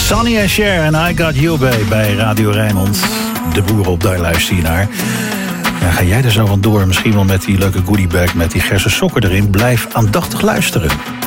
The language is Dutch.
Sonny and Cher en I Got You bij Radio Rijnmond. De boer op, daar luister je naar. Ja, ga jij er zo van door, misschien wel met die leuke goodiebag met die gersen sokken erin. Blijf aandachtig luisteren.